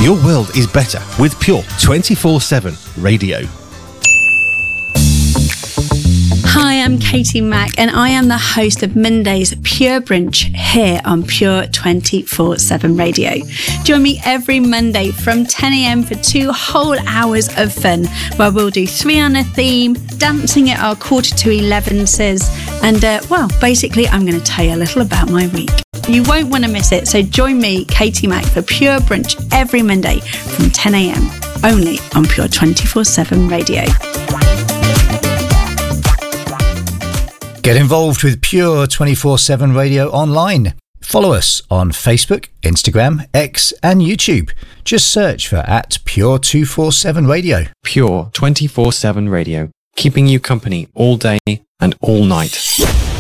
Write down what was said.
Your world is better with Pure 24/7 radio. Hi, I'm Katie Mack and I am the host of Monday's Pure Brunch here on Pure 24/7 radio. Join me every Monday from 10 a.m. for 2 whole hours of fun where we'll do 3 on a theme, dancing at our 11:15, and basically I'm going to tell you a little about my week. You won't want to miss it, so join me, Katie Mack, for Pure Brunch every Monday from 10 a.m. only on Pure 24/7 radio. Get involved with Pure 24/7 Radio online. Follow us on Facebook, Instagram, X and YouTube. Just search for @Pure 247 Radio. Pure 24/7 Radio, keeping you company all day and all night.